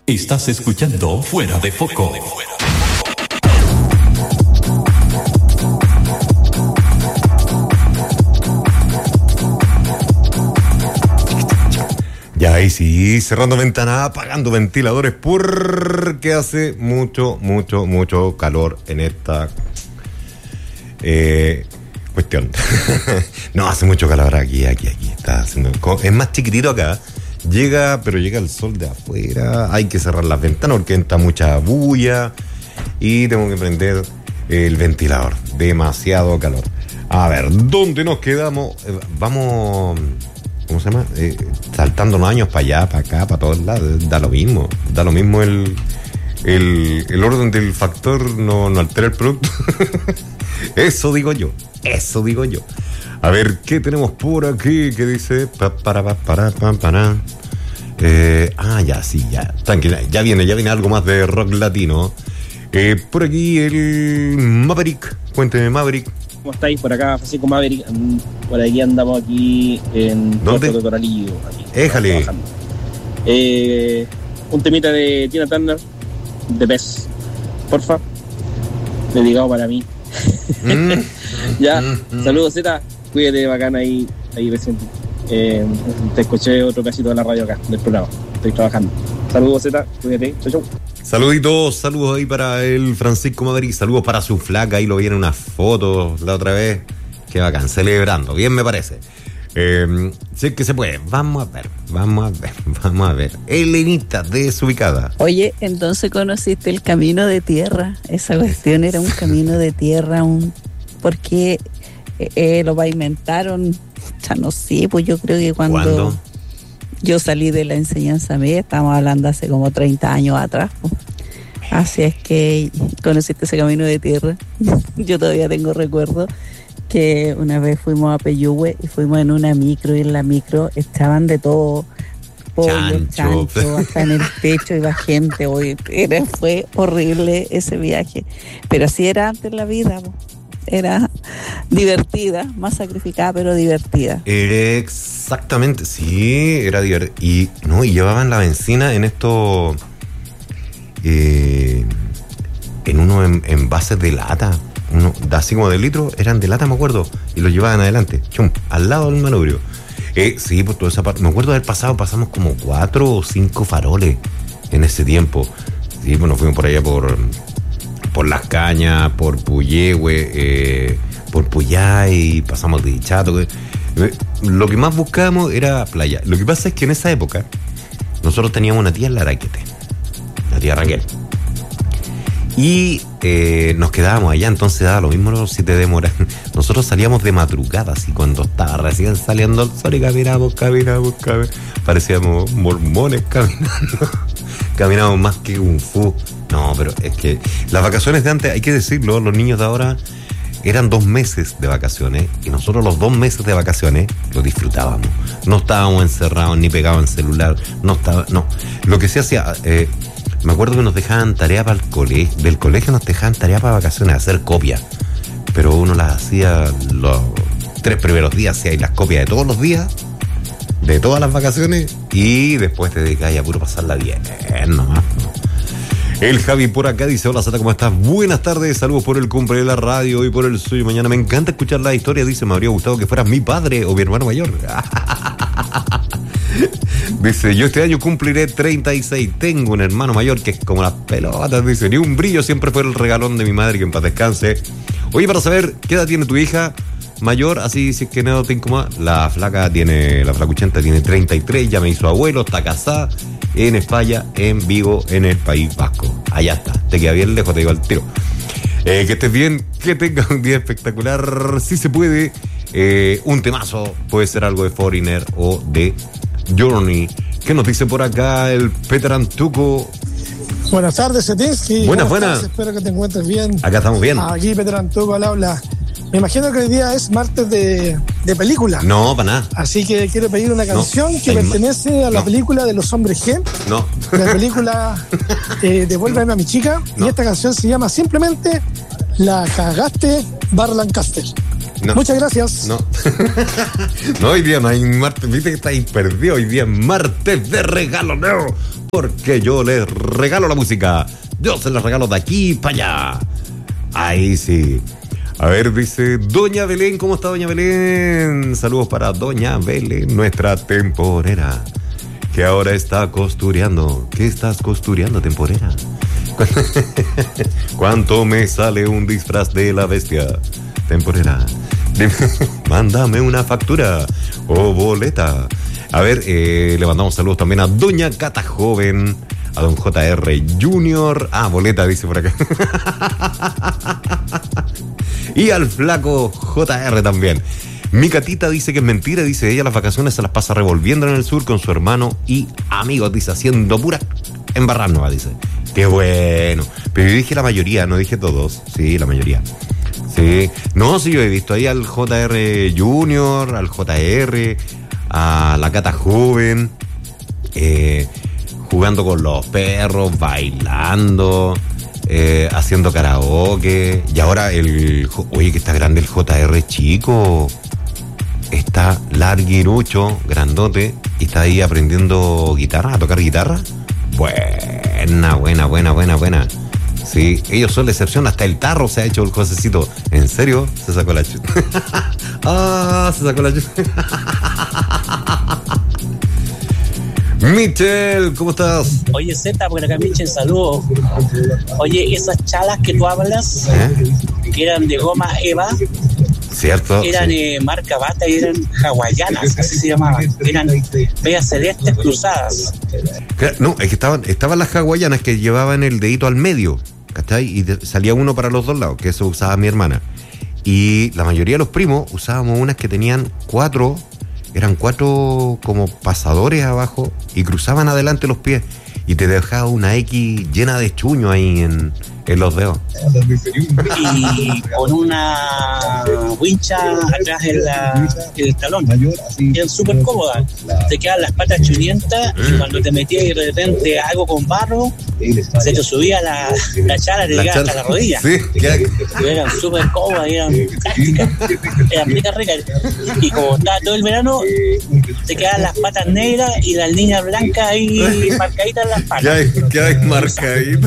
Estás escuchando Fuera de Foco. Ya ahí sí, cerrando ventana, apagando ventiladores porque hace mucho calor en esta cuestión. No, hace mucho calor aquí está haciendo. Es más chiquitito acá. Llega el sol de afuera. Hay que cerrar las ventanas porque entra mucha bulla y tengo que prender el ventilador. Demasiado calor. A ver, ¿dónde nos quedamos? Vamos, ¿cómo se llama? Saltándonos años para allá, para acá, para todos lados. Da lo mismo el orden del factor no altera el producto. Eso digo yo. A ver, ¿qué tenemos por aquí? ¿Qué dice? Ya. Tranquila, ya viene algo más de rock latino. Por aquí el Maverick. Cuénteme, Maverick. ¿Cómo estáis? Por acá, Francisco Maverick. Por aquí andamos aquí en ¿Dónde? Puerto de Coralillo. Éjale. Un temita de Tina Turner, de Pez. Porfa. Dedicado para mí. Ya, saludos Z, cuídate, bacán ahí presente. Te escuché otro pedacito de la radio acá, del programa. Estoy trabajando. Saludos Z, cuídate, chau. Saludos ahí para el Francisco Maverick, saludos para su flaca, ahí lo vi en unas fotos la otra vez. Qué bacán, celebrando, bien me parece. Sí que se puede, vamos a ver. Elenita, desubicada. Oye, entonces conociste el camino de tierra. Esa cuestión era un camino de tierra, porque lo pavimentaron, ya no sé, pues yo creo que cuando yo salí de la enseñanza media, estamos hablando hace como 30 años atrás, pues. Así es que conociste ese camino de tierra. Yo todavía tengo recuerdos que una vez fuimos a Peyúgue y fuimos en una micro, y en la micro estaban de todo, pollo, chancho, hasta en el techo iba gente. Fue horrible ese viaje, pero así era antes la vida, era divertida, más sacrificada pero divertida. Exactamente, sí, era divertido. Y llevaban la benzina en esto, en unos envases de lata. Así como de litro, eran de lata, me acuerdo, y lo llevaban adelante, al lado del manubrio. Sí, pues toda esa parte, me acuerdo de haber pasamos como 4 o 5 faroles en ese tiempo. Sí, pues nos fuimos por allá por Las Cañas, por Puyehue, por Puyay, pasamos de Chato. Lo que más buscábamos era playa. Lo que pasa es que en esa época nosotros teníamos una tía en Laraquete, la tía Raquel. Y nos quedábamos allá, entonces daba lo mismo si te demoras. Nosotros salíamos de madrugada, así cuando estaba recién saliendo el sol, y caminamos. Parecíamos mormones caminando. Caminamos más que Kung Fu. No, pero es que las vacaciones de antes, hay que decirlo, los niños de ahora eran 2 meses de vacaciones, y nosotros los 2 meses de vacaciones lo disfrutábamos. No estábamos encerrados ni pegados en celular. No. Lo que se hacía... me acuerdo que nos dejaban tarea para el colegio. Del colegio nos dejaban tarea para vacaciones, hacer copias. Pero uno las hacía los 3 primeros días, hacía las copias de todos los días, de todas las vacaciones, y después te dedicabas a puro pasarla bien nomás. El Javi por acá dice: hola Zata, ¿cómo estás? Buenas tardes, saludos por el cumple de la radio y por el suyo mañana. Me encanta escuchar la historia, dice, me habría gustado que fueras mi padre o mi hermano mayor. Dice, yo este año cumpliré 36, tengo un hermano mayor que es como las pelotas, dice, ni un brillo, siempre fue el regalón de mi madre, que en paz descanse. Oye, para saber qué edad tiene tu hija mayor, así si es que no te incomoda, la flacuchenta tiene 33, ya me hizo abuelo, está casada en España, en Vigo, en el País Vasco. Allá está, te queda bien lejos, te digo al tiro. Que estés bien, que tengas un día espectacular, si se puede. Un temazo, puede ser algo de Foreigner o de Journey. ¿Qué nos dice por acá el Peter Antuco? Buenas tardes, Setinsky. Buenas. Espero que te encuentres bien. Acá estamos bien. Aquí Peter Antuco al habla. Me imagino que hoy día es martes de película. No, para nada. Así que quiero pedir una canción que pertenece a la película de los hombres G. No. La película Devuélveme a mi chica. No. Y esta canción se llama simplemente La Cagaste Bar Lancaster. No. Muchas gracias. No. No, hoy día no hay martes. Viste que estáis perdido. Hoy día es martes de regalo, no. Porque yo les regalo la música. Yo se la regalo de aquí para allá. Ahí sí. A ver, dice Doña Belén. ¿Cómo está Doña Belén? Saludos para Doña Belén, nuestra temporera, que ahora está costureando. ¿Qué estás costureando, temporera? ¿Cuánto me sale un disfraz de la bestia? Temporera. Mándame una factura o boleta. A ver, le mandamos saludos también a Doña Cata Joven, a Don JR Junior. Ah, boleta dice por acá. Y al flaco JR también. Mi Catita dice que es mentira, dice ella las vacaciones se las pasa revolviendo en el sur con su hermano y amigos, dice, haciendo pura embarrarnos, dice. Qué bueno. Pero yo dije la mayoría, no dije todos. Sí, la mayoría. Sí. No, sí, yo he visto ahí al JR Junior, al JR, a la Cata Joven, jugando con los perros, bailando, haciendo karaoke. Y ahora oye, que está grande el JR chico. Está larguirucho, grandote, y está ahí aprendiendo guitarra, a tocar guitarra. Buena. Sí, ellos son la excepción, hasta el tarro se ha hecho el Josecito. ¿En serio? Se sacó la chuta. Se sacó la chuta. Michel, ¿cómo estás? Oye, Zeta, por acá Michel, saludos. Oye, esas chalas que tú hablas, que eran de goma Eva, cierto, eran sí. Marca Bata y eran hawaianas, así se llamaban. Eran bellas celestes cruzadas. No, es que estaban las hawaianas que llevaban el dedito al medio, ¿cachai? Y salía uno para los dos lados, que eso usaba mi hermana. Y la mayoría de los primos usábamos unas que tenían eran cuatro como pasadores abajo y cruzaban adelante los pies y te dejaba una X llena de chuño ahí en los dedos. Y con una wincha atrás en el talón. Eran súper cómodas. Te quedan las patas chuñentas y cuando te metías y de repente algo con barro, se te subía la chala, te llegaba hasta la rodilla. Sí, y eran súper cómodas, eran prácticas, eran ricas. Y como estaba todo el verano, te quedaban las patas negras y las líneas blancas ahí marcaditas en las patas. ¿Qué hay marcadito?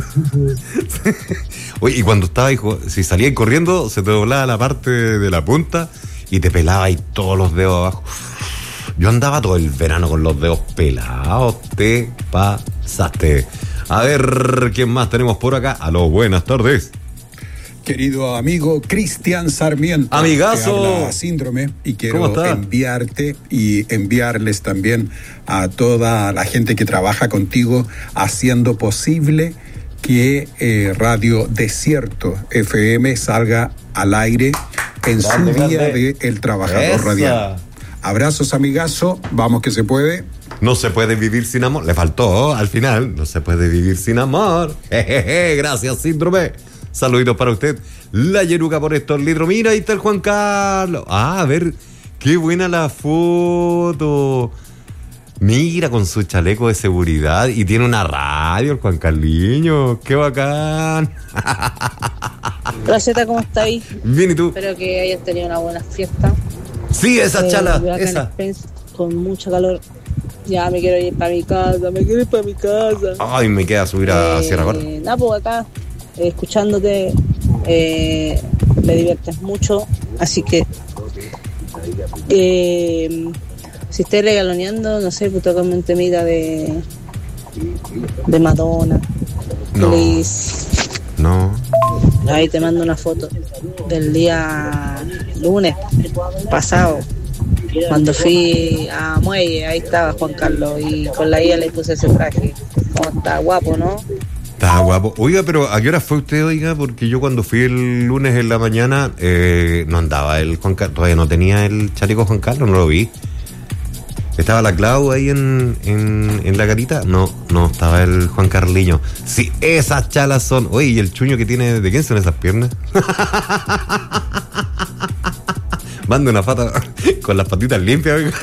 Oye, y cuando estaba, hijo, si salías corriendo, se te doblaba la parte de la punta y te pelaba ahí todos los dedos abajo. Yo andaba todo el verano con los dedos pelados, te pasaste. A ver, ¿quién más tenemos por acá? Aló, buenas tardes. Querido amigo Cristian Sarmiento. Amigazo. Que habla Síndrome y quiero enviarte y enviarles también a toda la gente que trabaja contigo haciendo posible que Radio Desierto FM salga al aire en su día de El Trabajador Radial. Abrazos, amigazo. Vamos que se puede. No se puede vivir sin amor. Le faltó al final. No se puede vivir sin amor. Gracias, Síndrome. Saluditos para usted. La Yeruca por estos litros. Mira, ahí está el Juan Carlos. A ver, qué buena la foto. Mira, con su chaleco de seguridad. Y tiene una radio, el Juan Carliño. ¡Qué bacán! Hola, Zeta, ¿cómo estáis? Bien, ¿y tú? Espero que hayas tenido una buena fiesta. Sí, esa chala, esa. Con mucho calor. Ya me quiero ir para mi casa, Ay, me queda subir a Sierra Gorda. Nada, pues acá, escuchándote, me diviertes mucho. Así que, si estés regaloneando, no sé, pues tócame un temita de Madonna. No. Please. No. Ahí te mando una foto del día lunes pasado, cuando fui a Muelle. Ahí estaba Juan Carlos y con la IA le puse ese traje. Como está guapo, ¿no? Está guapo. Oiga, pero ¿a qué hora fue usted, oiga? Porque yo cuando fui el lunes en la mañana no andaba el Juan Carlos, todavía no tenía el chaleco Juan Carlos, no lo vi. ¿Estaba la Clau ahí en la carita? No estaba el Juan Carliño. Sí, esas chalas son. Oye, ¿y el chuño que tiene? ¿De quién son esas piernas? Manda una pata con las patitas limpias, oiga.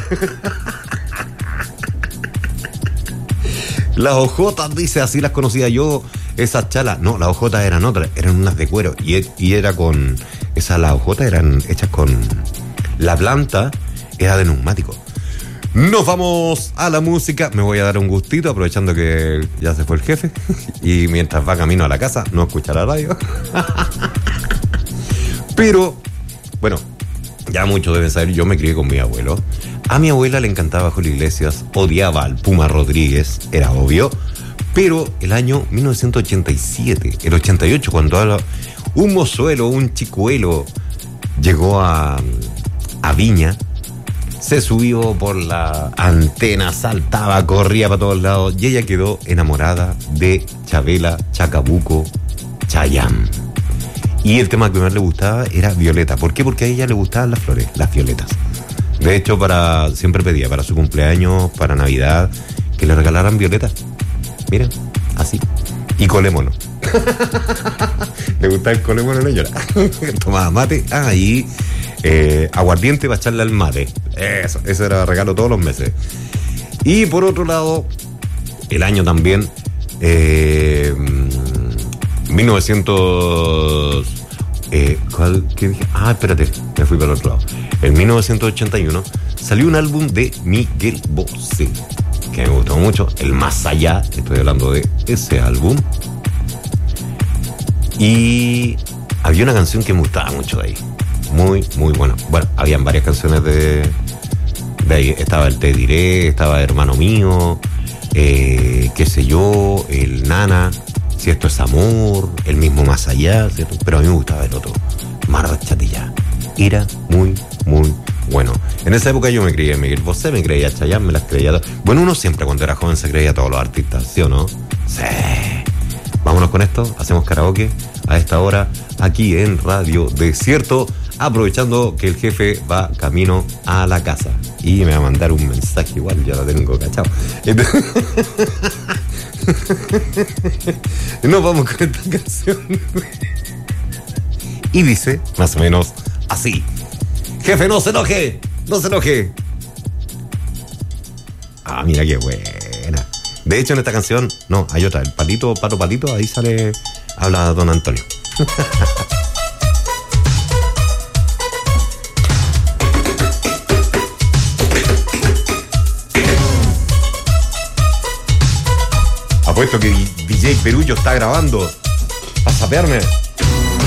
Las ojotas, dice, así las conocía yo, esas chalas. No, las ojotas eran otras, eran unas de cuero. Y era con Esas las hojotas eran hechas con... La planta era de neumático. Nos vamos a la música. Me voy a dar un gustito aprovechando que ya se fue el jefe. Y mientras va camino a la casa, no escuchará radio. Pero, bueno, ya muchos deben saber, yo me crié con mi abuelo. A mi abuela le encantaba Julio Iglesias, odiaba al Puma Rodríguez, era obvio. Pero el año 1987, el 88, cuando un mozuelo, un chicuelo, llegó a Viña, se subió por la antena, saltaba, corría para todos lados y ella quedó enamorada de Chabela, Chacabuco, Chayanne. Y el tema que más le gustaba era Violeta. ¿Por qué? Porque a ella le gustaban las flores, las violetas. De hecho, siempre pedía para su cumpleaños, para Navidad, que le regalaran violetas. Miren, así. Y colémono. Le gustaba el colémono, no llora. Tomaba mate. Y aguardiente para echarle al mate. Eso era regalo todos los meses. Y por otro lado, el año también, 1900... ¿qué dije? Espérate, me fui para el otro lado. En 1981 salió un álbum de Miguel Bosé, que me gustó mucho, El Más Allá, estoy hablando de ese álbum. Y había una canción que me gustaba mucho de ahí, muy, muy buena. Bueno, habían varias canciones de ahí, estaba el Te Diré, estaba Hermano Mío, qué sé yo, el Nana, Si Esto Es Amor, el mismo Más Allá, ¿cierto? Pero a mí me gustaba el otro, Marchatilla, era muy, muy bueno. En esa época yo me creía Miguel Bosé, me creía Chayanne, me las creía. Bueno, uno siempre cuando era joven se creía a todos los artistas, ¿sí o no? Sí. Vámonos con esto, hacemos karaoke a esta hora aquí en Radio Desierto, aprovechando que el jefe va camino a la casa y me va a mandar un mensaje, igual ya lo tengo cachado. Entonces, nos vamos con esta canción y dice más o menos así: jefe, no se enoje, no se enoje. Mira qué buena. De hecho, en esta canción, no, hay otra, el palito, pato, palito, ahí sale, habla don Antonio. Apuesto que DJ Perullo está grabando para sapearme.